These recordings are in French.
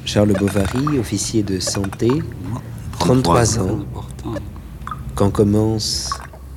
Charles Bovary, officier de santé, 33 ans, quand commence...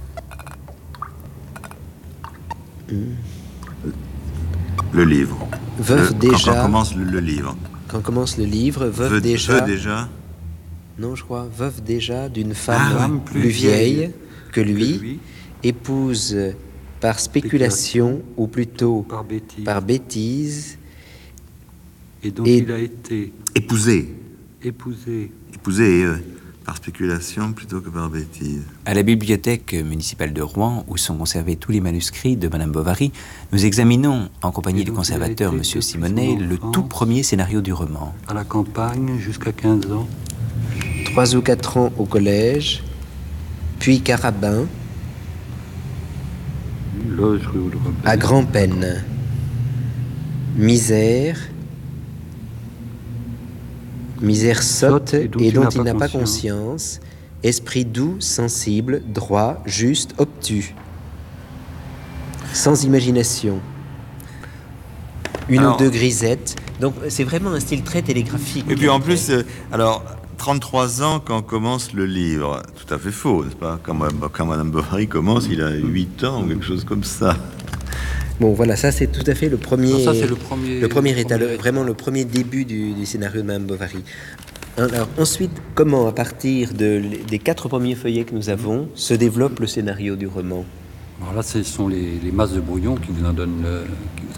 Le livre. Veuve déjà... Quand commence le livre. Quand commence le livre, veuve déjà... Veuve déjà. Non, je crois, veuve déjà d'une femme plus vieille que lui, épouse par spéculation, ou plutôt par bêtise, et dont il a été épousé épousé par spéculation plutôt que par bêtise. À la bibliothèque municipale de Rouen, où sont conservés tous les manuscrits de Madame Bovary, nous examinons, en compagnie du conservateur M. Simonet, le tout premier scénario du roman. À la campagne, jusqu'à 15 ans. 3 ou 4 ans au collège, puis carabin, Loge rue Audrebert. à grand-peine, misère sotte et dont il n'a pas conscience, esprit doux, sensible, droit, juste, obtus, sans imagination, ou deux grisettes. Donc c'est vraiment un style très télégraphique. Et puis en plus, 33 ans quand commence le livre. Tout à fait faux, n'est-ce pas? Quand Madame Bovary commence, il a 8 ans ou quelque chose comme ça. Bon, voilà, ça c'est tout à fait le premier. Ça c'est le premier état, vraiment le premier début du scénario de Madame Bovary. Alors ensuite, comment, à partir des 4 premiers feuillets que nous avons, se développe le scénario du roman? Alors là, ce sont les masses de brouillon qui vous en donnent